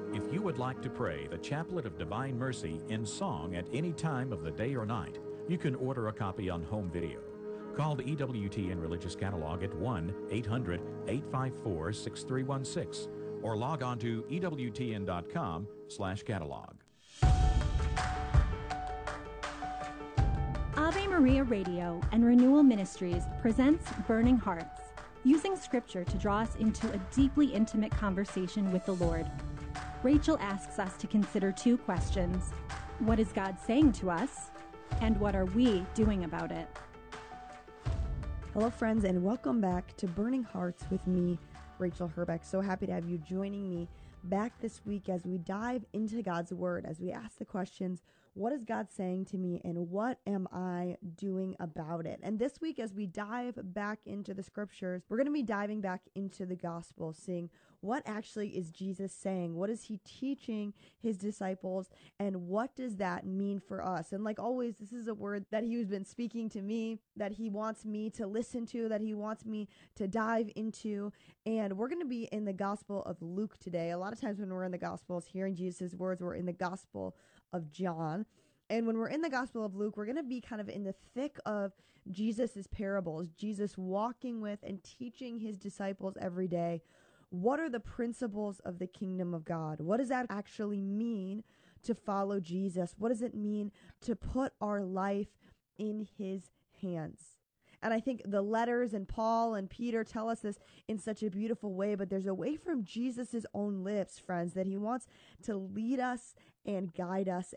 If you would like to pray the Chaplet of Divine Mercy in song at any time of the day or night, you can order a copy on home video. Call the EWTN Religious Catalog at 1-800-854-6316 or log on to EWTN.com/catalog. Ave Maria Radio and Renewal Ministries presents Burning Hearts, using Scripture to draw us into a deeply intimate conversation with the Lord. Rachel asks us to consider two questions. What is God saying to us? And what are we doing about it? Hello, friends, and welcome back to Burning Hearts with me, Rachel Herbeck. So happy to have you joining me back this week as we dive into God's Word, as we ask the questions, what is God saying to me, and what am I doing about it? And this week, as we dive back into the Scriptures, we're going to be diving back into the Gospel, seeing what actually is Jesus saying? What is he teaching his disciples? And what does that mean for us? And like always, this is a word that he has been speaking to me, that he wants me to listen to, that he wants me to dive into. And we're going to be in the Gospel of Luke today. A lot of times when we're in the Gospels, hearing Jesus' words, we're in the Gospel of John. And when we're in the Gospel of Luke, we're going to be kind of in the thick of Jesus's parables, Jesus walking with and teaching his disciples every day. What are the principles of the kingdom of God? What does that actually mean to follow Jesus? What does it mean to put our life in his hands? And I think the letters and Paul and Peter tell us this in such a beautiful way, but there's a way from Jesus's own lips, friends, that he wants to lead us and guide us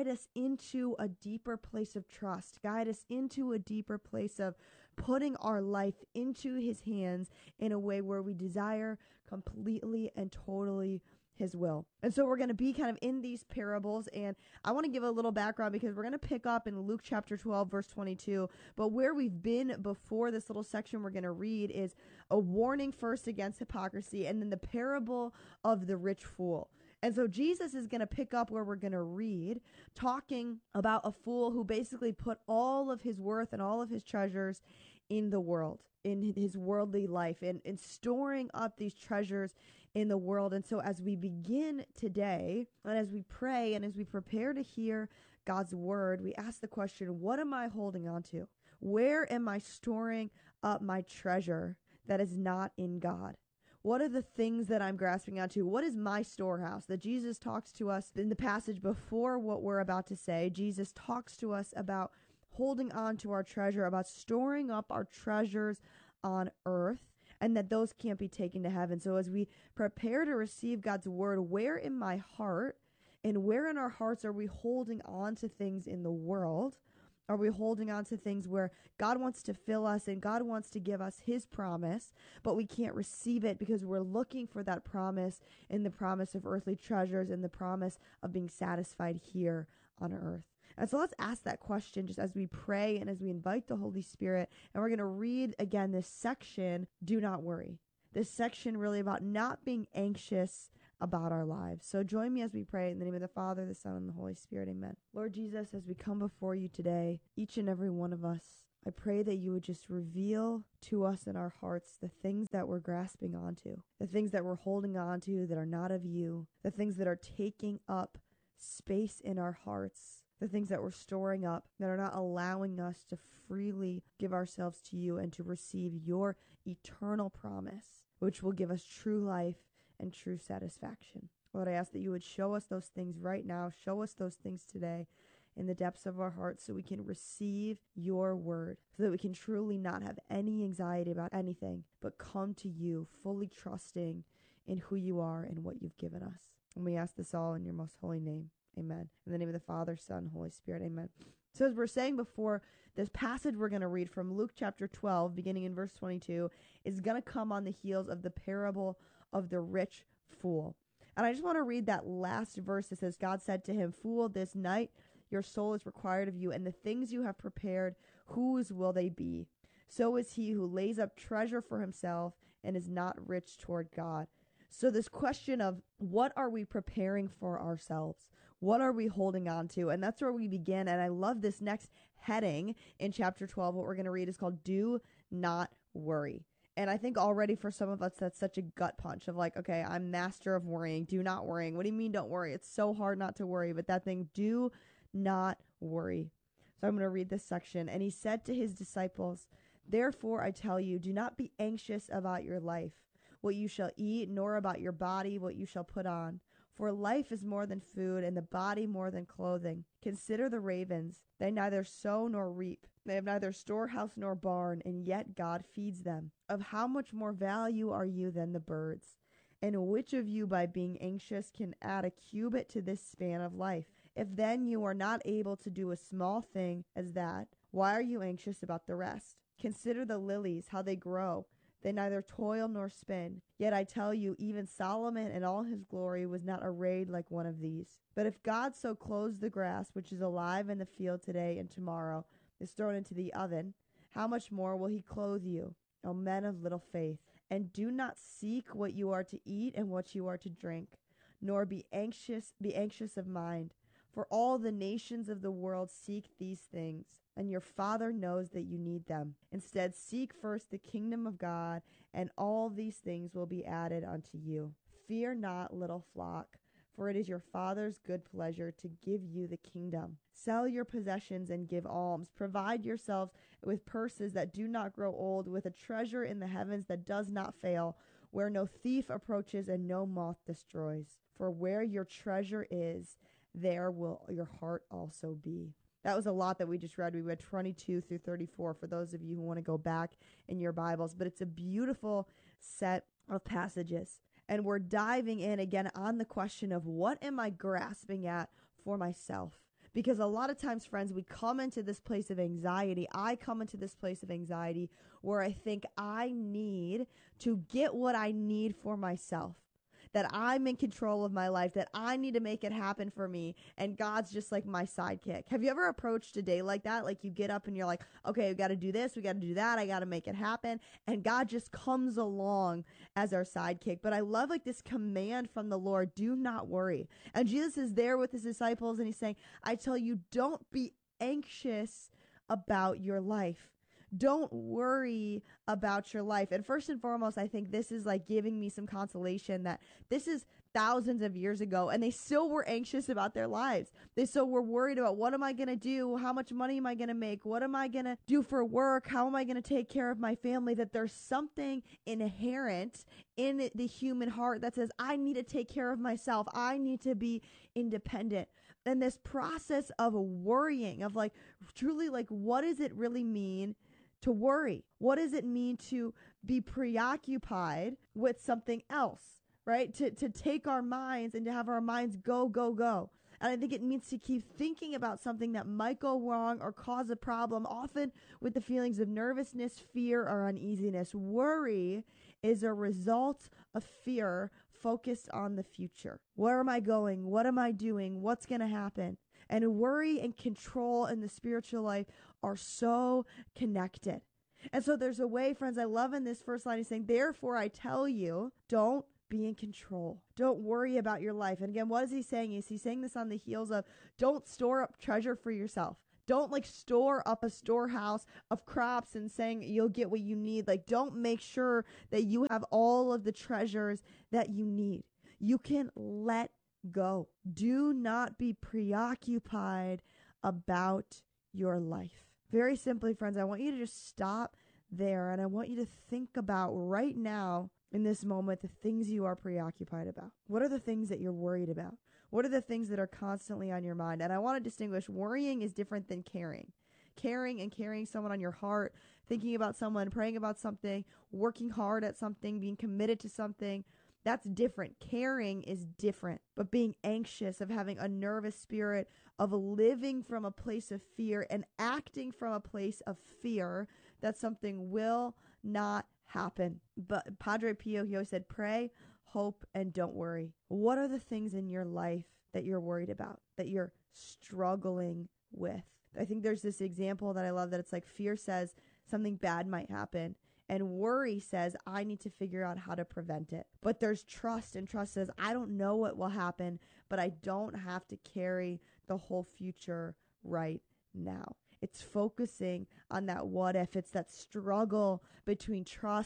into a deeper place of trust, guide us into a deeper place of putting our life into his hands in a way where we desire completely and totally his will. And so we're going to be kind of in these parables, and I want to give a little background because we're going to pick up in Luke chapter 12, verse 22. But where we've been before this little section we're going to read is a warning first against hypocrisy, and then the parable of the rich fool. And so Jesus is going to pick up where we're going to read, talking about a fool who basically put all of his worth and all of his treasures in the world, in his worldly life, and storing up these treasures in the world. And so as we begin today, and as we pray, and as we prepare to hear God's word, we ask the question, what am I holding on to? Where am I storing up my treasure that is not in God? What are the things that I'm grasping onto? What is my storehouse? That Jesus talks to us in the passage before what we're about to say. Jesus talks to us about holding on to our treasure, about storing up our treasures on earth, and that those can't be taken to heaven. So as we prepare to receive God's word, where in my heart and where in our hearts are we holding on to things in the world? Are we holding on to things where God wants to fill us and God wants to give us his promise, but we can't receive it because we're looking for that promise in the promise of earthly treasures and the promise of being satisfied here on earth? And so let's ask that question just as we pray and as we invite the Holy Spirit. And we're going to read again this section, Do Not Worry. This section really about not being anxious about our lives. So join me as we pray in the name of the Father, the Son, and the Holy Spirit. Amen. Lord Jesus, as we come before you today, each and every one of us, I pray that you would just reveal to us in our hearts the things that we're grasping onto, the things that we're holding onto that are not of you, the things that are taking up space in our hearts, the things that we're storing up that are not allowing us to freely give ourselves to you and to receive your eternal promise, which will give us true life and true satisfaction. Lord, I ask that you would show us those things right now. Show us those things today in the depths of our hearts so we can receive your word, so that we can truly not have any anxiety about anything, but come to you fully trusting in who you are and what you've given us. And we ask this all in your most holy name. Amen. In the name of the Father, Son, Holy Spirit. Amen. So as we're saying before, this passage we're going to read from Luke chapter 12, beginning in verse 22, is going to come on the heels of the parable of the rich fool. And I just want to read that last verse that says, God said to him, Fool, this night your soul is required of you, and the things you have prepared, whose will they be? So is he who lays up treasure for himself and is not rich toward God. So this question of what are we preparing for ourselves? What are we holding on to? And that's where we begin. And I love this next heading in chapter 12. What we're going to read is called Do Not Worry. And I think already for some of us, that's such a gut punch of like, okay, I'm master of worrying. Do not worrying. What do you mean don't worry? It's so hard not to worry. But that thing, do not worry. So I'm going to read this section. And he said to his disciples, therefore I tell you, do not be anxious about your life, what you shall eat, nor about your body, what you shall put on. For life is more than food, and the body more than clothing. Consider the ravens. They neither sow nor reap. They have neither storehouse nor barn, and yet God feeds them. Of how much more value are you than the birds? And which of you, by being anxious, can add a cubit to this span of life? If then you are not able to do a small thing as that, why are you anxious about the rest? Consider the lilies, how they grow. They neither toil nor spin. Yet I tell you, even Solomon in all his glory was not arrayed like one of these. But if God so clothes the grass, which is alive in the field today and tomorrow is thrown into the oven, how much more will he clothe you, O men of little faith? And do not seek what you are to eat and what you are to drink, nor be anxious of mind. For all the nations of the world seek these things, and your Father knows that you need them. Instead, seek first the kingdom of God, and all these things will be added unto you. Fear not, little flock, for it is your Father's good pleasure to give you the kingdom. Sell your possessions and give alms. Provide yourselves with purses that do not grow old, with a treasure in the heavens that does not fail, where no thief approaches and no moth destroys. For where your treasure is, there will your heart also be. That was a lot that we just read. We read 22 through 34 for those of you who want to go back in your Bibles. But it's a beautiful set of passages. And we're diving in again on the question of what am I grasping at for myself? Because a lot of times, friends, we come into this place of anxiety. I come into this place of anxiety where I think I need to get what I need for myself. That I'm in control of my life, that I need to make it happen for me, and God's just like my sidekick. Have you ever approached a day like that? Like you get up and you're like, okay, we got to do this, we got to do that, I got to make it happen, and God just comes along as our sidekick. But I love like this command from the Lord, do not worry. And Jesus is there with his disciples, and he's saying, I tell you, don't be anxious about your life. Don't worry about your life. And first and foremost, I think this is like giving me some consolation that this is thousands of years ago and they still were anxious about their lives. They still were worried about what am I going to do? How much money am I going to make? What am I going to do for work? How am I going to take care of my family? That there's something inherent in the human heart that says, I need to take care of myself. I need to be independent. And this process of worrying, of like truly like, what does it really mean to worry? What does it mean to be preoccupied with something else, right? To take our minds and to have our minds go, go, go. And I think it means to keep thinking about something that might go wrong or cause a problem, often with the feelings of nervousness, fear, or uneasiness. Worry is a result of fear focused on the future. Where am I going? What am I doing? What's going to happen? And worry and control in the spiritual life are so connected. And so there's a way, friends, I love in this first line, he's saying, therefore I tell you, don't be in control. Don't worry about your life. And again, what is he saying? Is he saying this on the heels of don't store up treasure for yourself. Don't like store up a storehouse of crops and saying you'll get what you need. Like don't make sure that you have all of the treasures that you need. You can let go. Do not be preoccupied about your life. Very simply, friends, I want you to just stop there and I want you to think about right now in this moment the things you are preoccupied about. What are the things that you're worried about? What are the things that are constantly on your mind? And I want to distinguish worrying is different than caring. Caring and carrying someone on your heart, thinking about someone, praying about something, working hard at something, being committed to something, that's different. Caring is different. But being anxious, of having a nervous spirit, of living from a place of fear and acting from a place of fear that something will not happen. But Padre Pio, he always said, pray, hope, and don't worry. What are the things in your life that you're worried about, that you're struggling with? I think there's this example that I love that it's like fear says something bad might happen. And worry says, I need to figure out how to prevent it. But there's trust, and trust says, I don't know what will happen, but I don't have to carry the whole future right now. It's focusing on that what if. It's that struggle between trust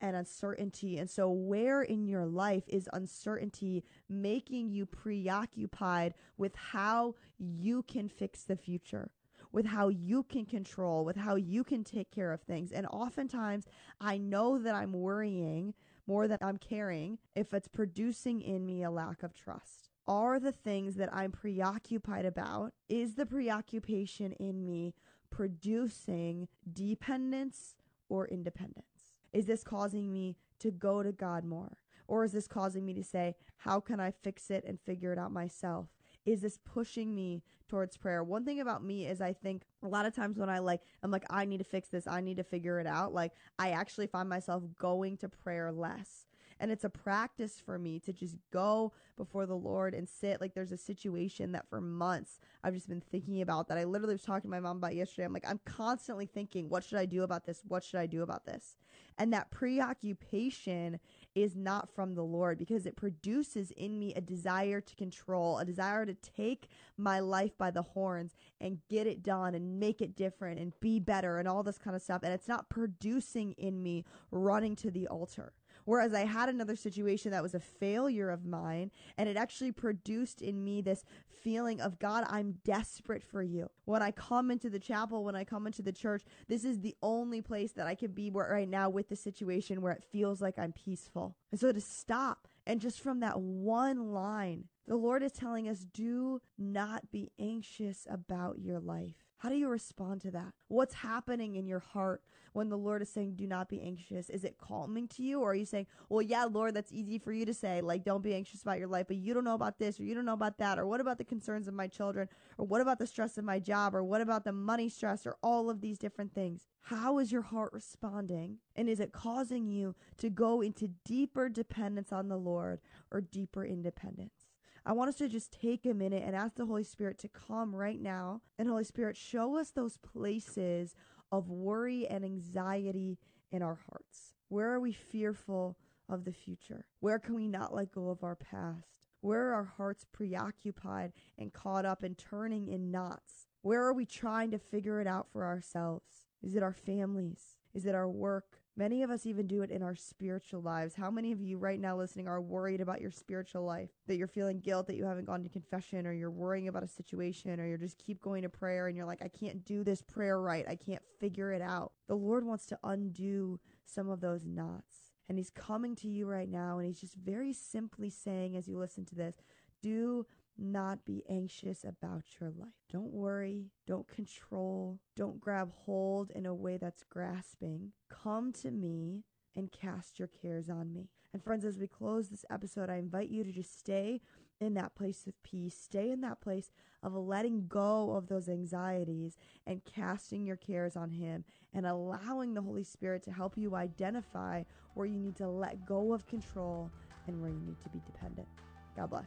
and uncertainty. And so where in your life is uncertainty making you preoccupied with how you can fix the future, with how you can control, with how you can take care of things? And oftentimes I know that I'm worrying more than I'm caring if it's producing in me a lack of trust. Are the things that I'm preoccupied about, is the preoccupation in me producing dependence or independence? Is this causing me to go to God more? Or is this causing me to say, how can I fix it and figure it out myself? Is this pushing me towards prayer? One thing about me is I think a lot of times when I'm like, I need to fix this, I need to figure it out, like I actually find myself going to prayer less. And it's a practice for me to just go before the Lord and sit. Like there's a situation that for months I've just been thinking about that I literally was talking to my mom about yesterday. I'm constantly thinking, what should I do about this? What should I do about this? And that preoccupation is not from the Lord, because it produces in me a desire to control, a desire to take my life by the horns and get it done and make it different and be better and all this kind of stuff. And it's not producing in me running to the altar. Whereas I had another situation that was a failure of mine, and it actually produced in me this feeling of, God, I'm desperate for you. When I come into the chapel, when I come into the church, this is the only place that I can be right now with the situation where it feels like I'm peaceful. And so to stop, and just from that one line, the Lord is telling us, do not be anxious about your life. How do you respond to that? What's happening in your heart when the Lord is saying, do not be anxious? Is it calming to you? Or are you saying, well, yeah, Lord, that's easy for you to say, like, don't be anxious about your life, but you don't know about this, or you don't know about that, or what about the concerns of my children, or what about the stress of my job, or what about the money stress, or all of these different things? How is your heart responding? And is it causing you to go into deeper dependence on the Lord or deeper independence? I want us to just take a minute and ask the Holy Spirit to come right now. And Holy Spirit, show us those places of worry and anxiety in our hearts. Where are we fearful of the future? Where can we not let go of our past? Where are our hearts preoccupied and caught up and turning in knots? Where are we trying to figure it out for ourselves? Is it our families? Is it our work? Many of us even do it in our spiritual lives. How many of you right now listening are worried about your spiritual life? That you're feeling guilt that you haven't gone to confession, or you're worrying about a situation, or you just keep going to prayer and you're like, I can't do this prayer right. I can't figure it out. The Lord wants to undo some of those knots. And he's coming to you right now, and he's just very simply saying, as you listen to this, do not be anxious about your life. Don't worry. Don't control. Don't grab hold in a way that's grasping. Come to me and cast your cares on me. And friends, as we close this episode, I invite you to just stay in that place of peace. Stay in that place of letting go of those anxieties and casting your cares on him, and allowing the Holy Spirit to help you identify where you need to let go of control and where you need to be dependent. God bless.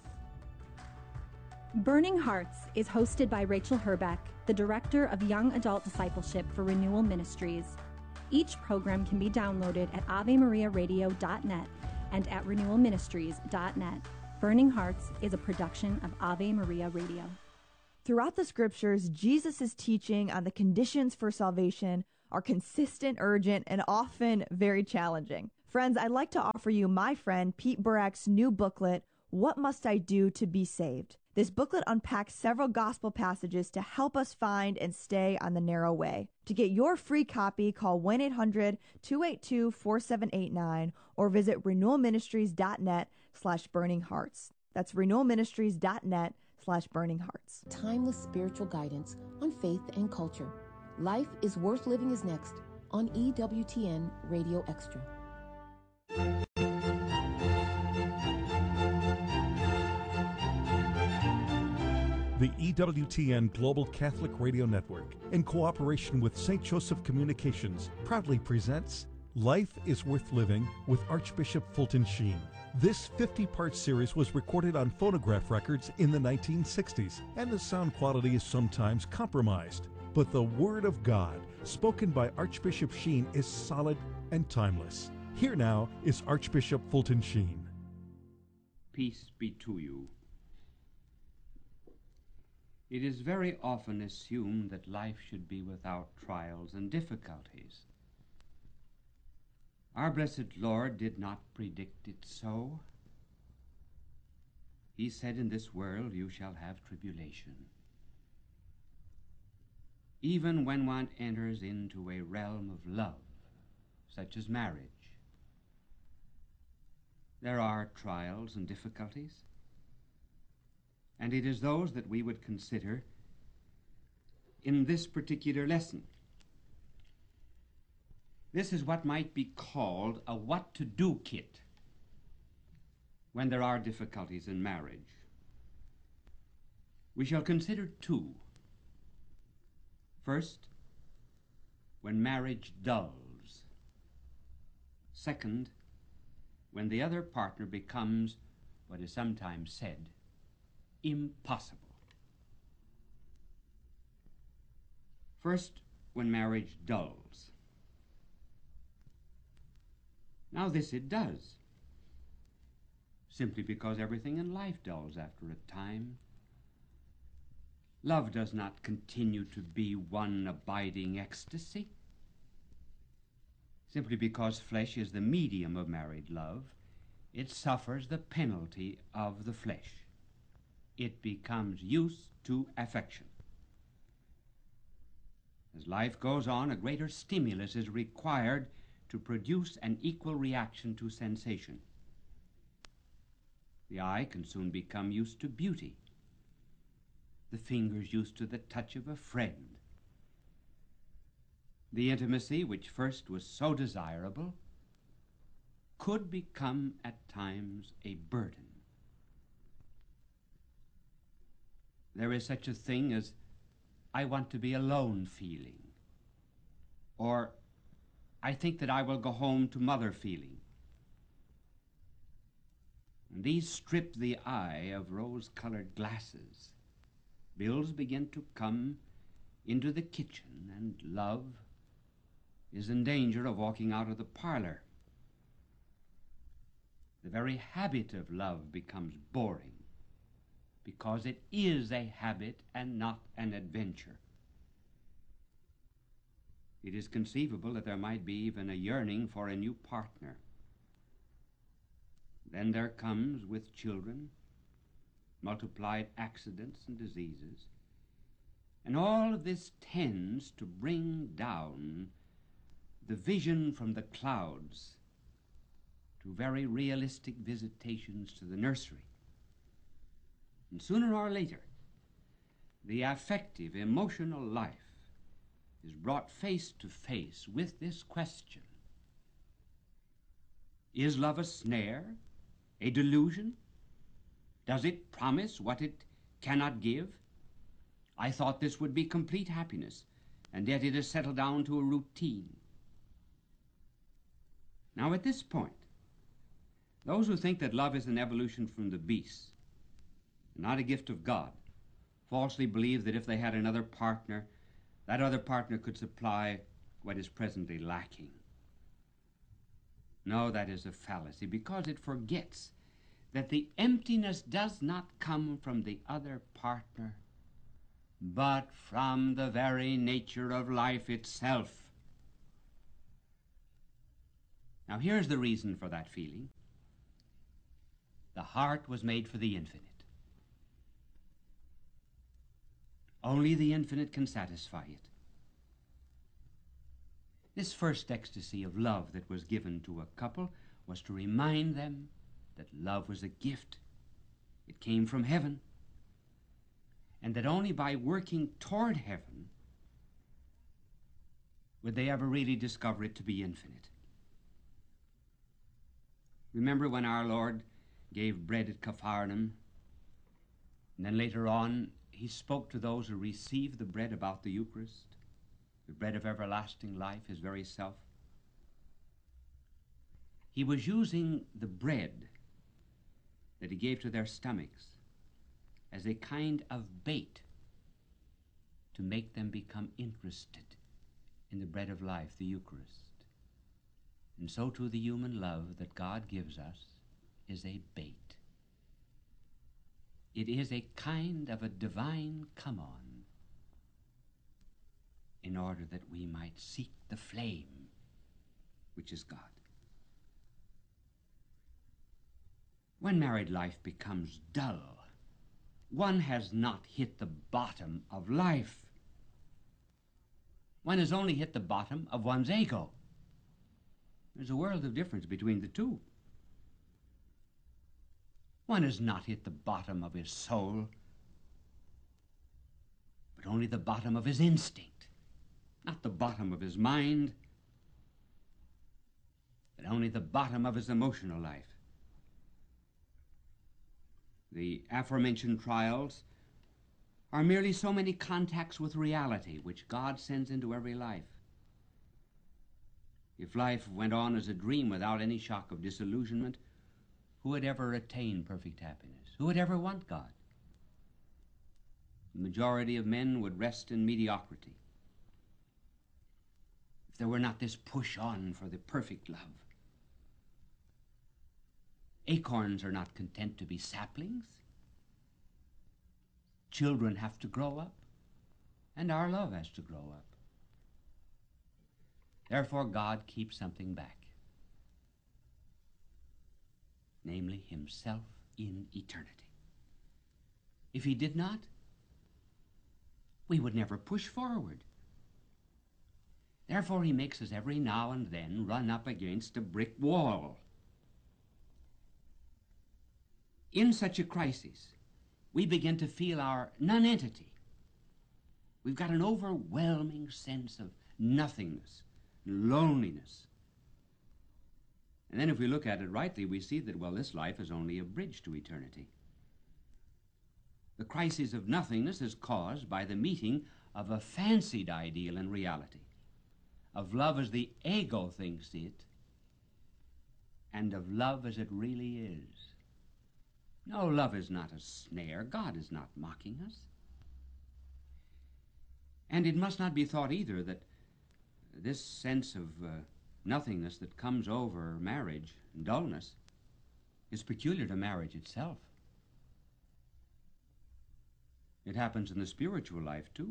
Burning Hearts is hosted by Rachel Herbeck, the Director of Young Adult Discipleship for Renewal Ministries. Each program can be downloaded at AveMariaRadio.net and at RenewalMinistries.net. Burning Hearts is a production of Ave Maria Radio. Throughout the scriptures, Jesus' teaching on the conditions for salvation are consistent, urgent, and often very challenging. Friends, I'd like to offer you my friend Pete Burak's new booklet, What Must I Do to Be Saved? This booklet unpacks several gospel passages to help us find and stay on the narrow way. To get your free copy, call 1-800-282-4789 or visit renewalministries.net/burninghearts. That's renewalministries.net/burninghearts. Timeless spiritual guidance on faith and culture. Life is Worth Living is next on EWTN Radio Extra. The EWTN Global Catholic Radio Network, in cooperation with St. Joseph Communications, proudly presents Life is Worth Living with Archbishop Fulton Sheen. This 50-part series was recorded on phonograph records in the 1960s, and the sound quality is sometimes compromised. But the Word of God, spoken by Archbishop Sheen, is solid and timeless. Here now is Archbishop Fulton Sheen. Peace be to you. It is very often assumed that life should be without trials and difficulties. Our blessed Lord did not predict it so. He said, in this world you shall have tribulation. Even when one enters into a realm of love, such as marriage, there are trials and difficulties, and it is those that we would consider in this particular lesson. This is what might be called a what-to-do kit when there are difficulties in marriage. We shall consider two. First, when marriage dulls. Second, when the other partner becomes what is sometimes said, impossible. First, when marriage dulls. Now this it does, simply because everything in life dulls after a time. Love does not continue to be one abiding ecstasy. Simply because flesh is the medium of married love, it suffers the penalty of the flesh. It becomes used to affection. As life goes on, a greater stimulus is required to produce an equal reaction to sensation. The eye can soon become used to beauty, the fingers used to the touch of a friend. The intimacy which first was so desirable could become at times a burden. There is such a thing as "I want to be alone" feeling, or "I think that I will go home to mother" feeling. And these strip the eye of rose-colored glasses. Bills begin to come into the kitchen, and love is in danger of walking out of the parlor. The very habit of love becomes boring, because it is a habit and not an adventure. It is conceivable that there might be even a yearning for a new partner. Then there comes, with children, multiplied accidents and diseases, and all of this tends to bring down the vision from the clouds to very realistic visitations to the nursery. And sooner or later, the affective, emotional life is brought face to face with this question: is love a snare, a delusion? Does it promise what it cannot give? I thought this would be complete happiness, and yet it has settled down to a routine. Now at this point, those who think that love is an evolution from the beast, not a gift of God, falsely believe that if they had another partner, that other partner could supply what is presently lacking. No, that is a fallacy, because it forgets that the emptiness does not come from the other partner, but from the very nature of life itself. Now here's the reason for that feeling. The heart was made for the infinite. Only the infinite can satisfy it. This first ecstasy of love that was given to a couple was to remind them that love was a gift. It came from heaven, and that only by working toward heaven would they ever really discover it to be infinite. Remember when our Lord gave bread at Capharnaum, and then later on he spoke to those who received the bread about the Eucharist, the bread of everlasting life, his very self? He was using the bread that he gave to their stomachs as a kind of bait to make them become interested in the bread of life, the Eucharist. And so too the human love that God gives us is a bait. It is a kind of a divine come-on in order that we might seek the flame, which is God. When married life becomes dull, one has not hit the bottom of life. One has only hit the bottom of one's ego. There's a world of difference between the two. One has not hit the bottom of his soul, but only the bottom of his instinct, not the bottom of his mind, but only the bottom of his emotional life. The aforementioned trials are merely so many contacts with reality which God sends into every life. If life went on as a dream without any shock of disillusionment, who would ever attain perfect happiness? Who would ever want God? The majority of men would rest in mediocrity if there were not this push on for the perfect love. Acorns are not content to be saplings. Children have to grow up, and our love has to grow up. Therefore, God keeps something back, namely himself in eternity. If he did not, we would never push forward. Therefore, he makes us every now and then run up against a brick wall. In such a crisis, we begin to feel our nonentity. We've got an overwhelming sense of nothingness, loneliness. And then if we look at it rightly, we see that, well, this life is only a bridge to eternity. The crisis of nothingness is caused by the meeting of a fancied ideal and reality, of love as the ego thinks it, and of love as it really is. No, love is not a snare. God is not mocking us. And it must not be thought either that this sense of nothingness that comes over marriage and dullness is peculiar to marriage itself. It happens in the spiritual life too.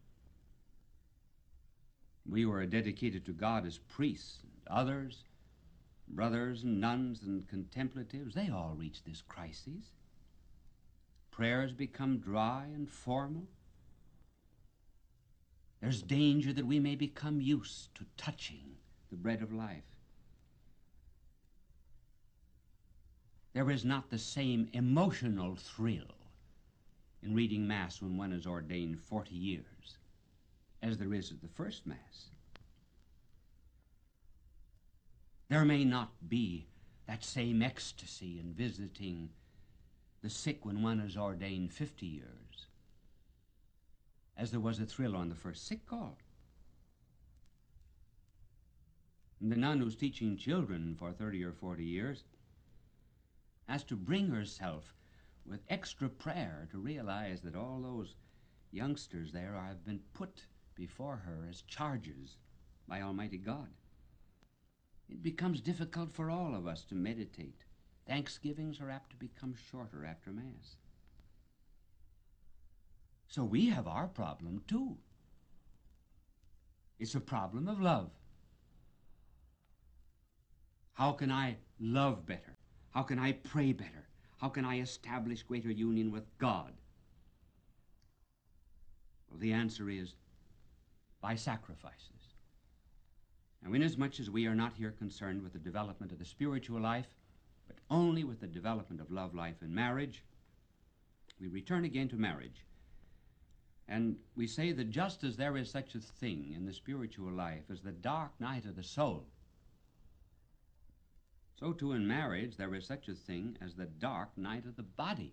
We who are dedicated to God as priests and others, brothers and nuns and contemplatives, they all reach this crisis. Prayers become dry and formal. There's danger that we may become used to touching the bread of life. There is not the same emotional thrill in reading Mass when one is ordained 40 years as there is at the first Mass. There may not be that same ecstasy in visiting the sick when one is ordained 50 years as there was a thrill on the first sick call. And the nun who's teaching children for 30 or 40 years has to bring herself with extra prayer to realize that all those youngsters there have been put before her as charges by Almighty God. It becomes difficult for all of us to meditate. Thanksgivings are apt to become shorter after Mass. So we have our problem too. It's a problem of love. How can I love better? How can I pray better? How can I establish greater union with God? Well, the answer is by sacrifices. Now, inasmuch as we are not here concerned with the development of the spiritual life, but only with the development of love life in marriage, we return again to marriage. And we say that just as there is such a thing in the spiritual life as the dark night of the soul, so too in marriage there is such a thing as the dark night of the body.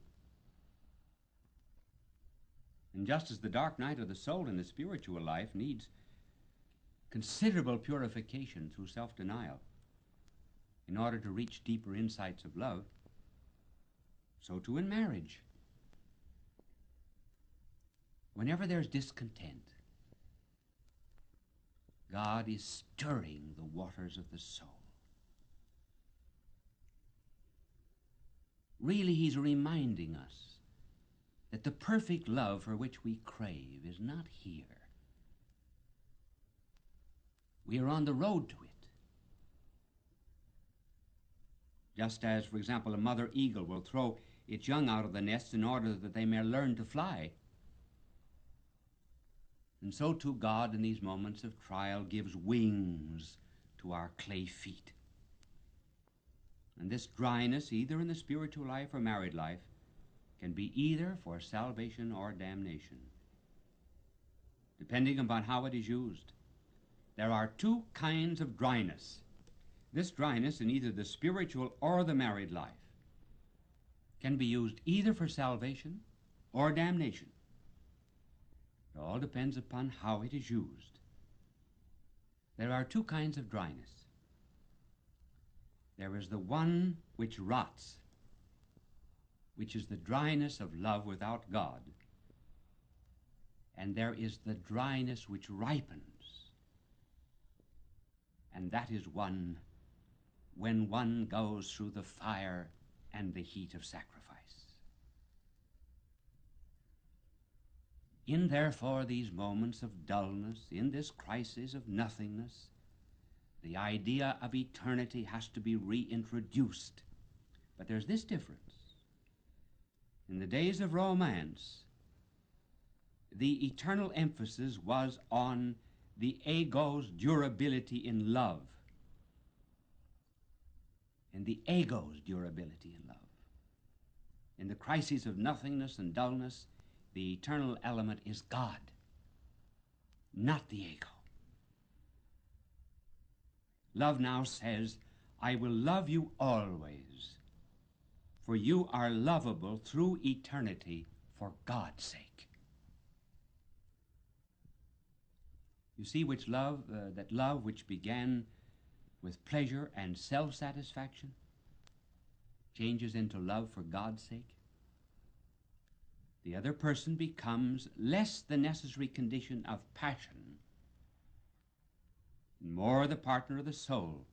And just as the dark night of the soul in the spiritual life needs considerable purification through self-denial in order to reach deeper insights of love, so too in marriage. Whenever there's discontent, God is stirring the waters of the soul. Really, he's reminding us that the perfect love for which we crave is not here. We are on the road to it. Just as, for example, a mother eagle will throw its young out of the nest in order that they may learn to fly. And so too God in these moments of trial gives wings to our clay feet. And this dryness, either in the spiritual life or married life, can be either for salvation or damnation, depending upon how it is used. There are two kinds of dryness. This dryness in either the spiritual or the married life can be used either for salvation or damnation. It all depends upon how it is used. There are two kinds of dryness. There is the one which rots, which is the dryness of love without God. And there is the dryness which ripens, and that is one when one goes through the fire and the heat of sacrifice. In, therefore, these moments of dullness, in this crisis of nothingness, the idea of eternity has to be reintroduced. But there's this difference. In the days of romance, the eternal emphasis was on the ego's durability in love. And the ego's durability in love. In the crises of nothingness and dullness, the eternal element is God, not the ego. Love now says, I will love you always, for you are lovable through eternity for God's sake. You see which love, that love which began with pleasure and self-satisfaction changes into love for God's sake. The other person becomes less the necessary condition of passion, and more the partner of the soul.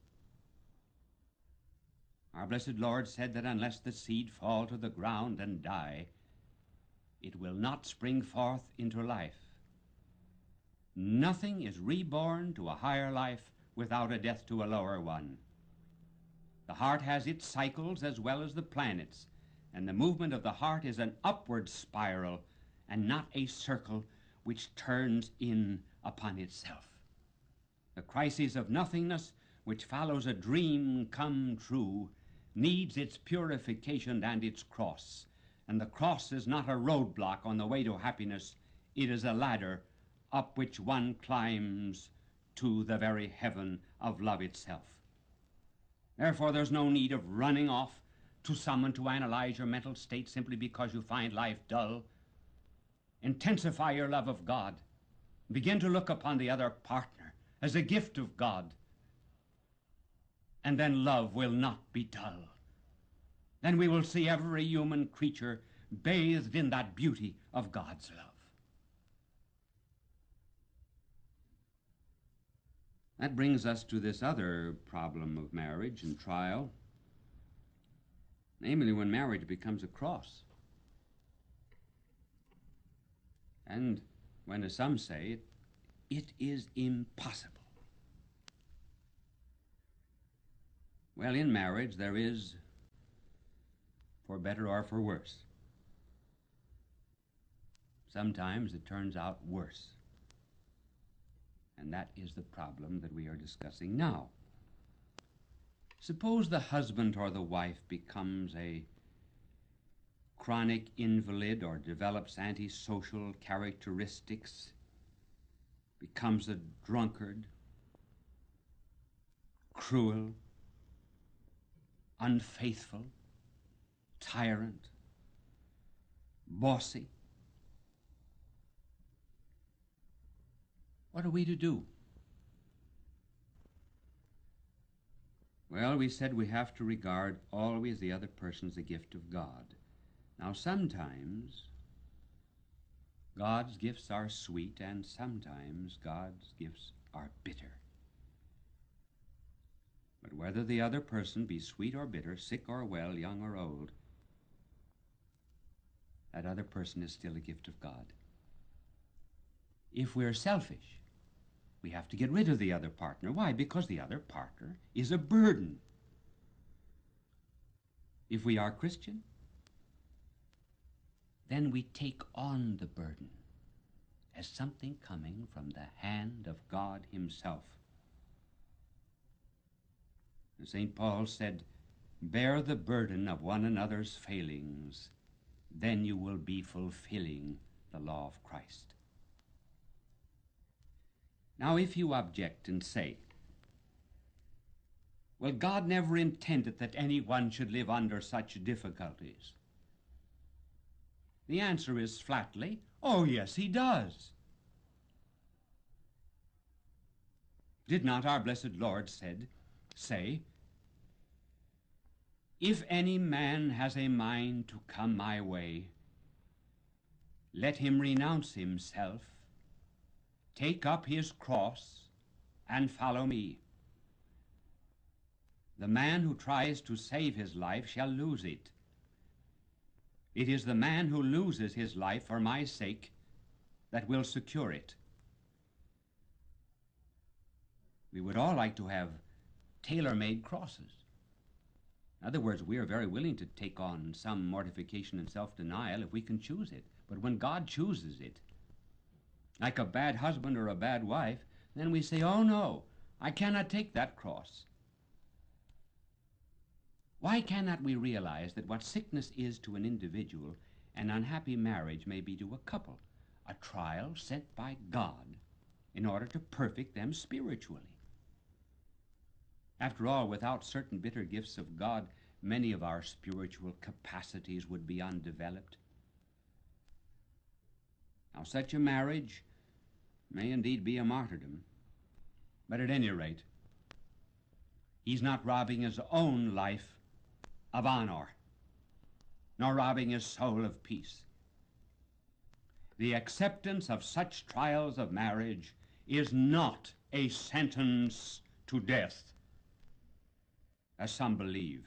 Our blessed Lord said that unless the seed fall to the ground and die, it will not spring forth into life. Nothing is reborn to a higher life without a death to a lower one. The heart has its cycles as well as the planets, and the movement of the heart is an upward spiral and not a circle which turns in upon itself. The crisis of nothingness, which follows a dream come true, needs its purification and its cross. And the cross is not a roadblock on the way to happiness. It is a ladder up which one climbs to the very heaven of love itself. Therefore, there's no need of running off to someone to analyze your mental state simply because you find life dull. Intensify your love of God. Begin to look upon the other partner as a gift of God. And then love will not be dull. Then we will see every human creature bathed in that beauty of God's love. That brings us to this other problem of marriage and trial, namely when marriage becomes a cross. And when, as some say, it is impossible. Well, in marriage there is, for better or for worse. Sometimes it turns out worse. And that is the problem that we are discussing now. Suppose the husband or the wife becomes a chronic invalid or develops antisocial characteristics, becomes a drunkard, cruel, unfaithful, tyrant, bossy. What are we to do? Well, we said we have to regard always the other person as a gift of God. Now, sometimes God's gifts are sweet, and sometimes God's gifts are bitter. But whether the other person be sweet or bitter, sick or well, young or old, that other person is still a gift of God. If we're selfish, we have to get rid of the other partner. Why? Because the other partner is a burden. If we are Christian, then we take on the burden as something coming from the hand of God himself. And St. Paul said, "Bear the burden of one another's failings, then you will be fulfilling the law of Christ." Now, if you object and say, "Well, God never intended that anyone should live under such difficulties," the answer is flatly, "Oh, yes, he does." Did not our blessed Lord say, "If any man has a mind to come my way, let him renounce himself, take up his cross, and follow me. The man who tries to save his life shall lose it. It is the man who loses his life for my sake that will secure it." We would all like to have tailor-made crosses. In other words, we are very willing to take on some mortification and self-denial if we can choose it. But when God chooses it, like a bad husband or a bad wife, then we say, "Oh no, I cannot take that cross." Why cannot we realize that what sickness is to an individual, an unhappy marriage may be to a couple, a trial sent by God in order to perfect them spiritually? After all, without certain bitter gifts of God, many of our spiritual capacities would be undeveloped. Now, such a marriage may indeed be a martyrdom, but at any rate, he's not robbing his own life of honor, nor robbing his soul of peace. The acceptance of such trials of marriage is not a sentence to death, as some believe.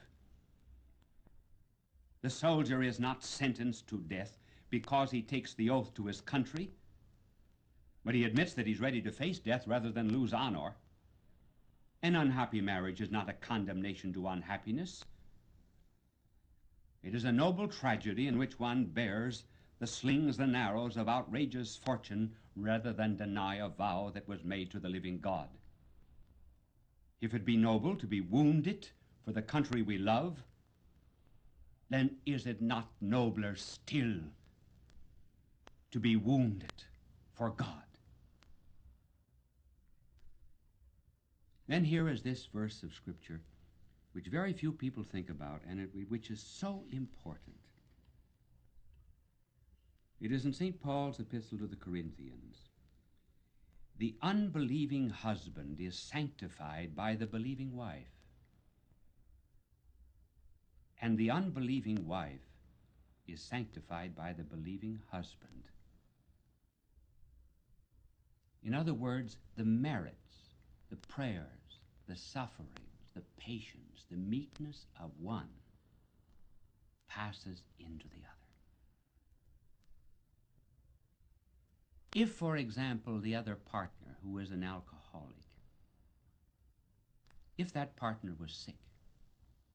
The soldier is not sentenced to death because he takes the oath to his country, but he admits that he's ready to face death rather than lose honor. An unhappy marriage is not a condemnation to unhappiness. It is a noble tragedy in which one bears the slings and arrows of outrageous fortune rather than deny a vow that was made to the living God. If it be noble to be wounded for the country we love, then is it not nobler still to be wounded for God? Then here is this verse of Scripture, which very few people think about, and which is so important. It is in St. Paul's epistle to the Corinthians. "The unbelieving husband is sanctified by the believing wife, and the unbelieving wife is sanctified by the believing husband." In other words, the merits, the prayers, the sufferings, the patience, the meekness of one passes into the other. If, for example, the other partner, who is an alcoholic, if that partner was sick,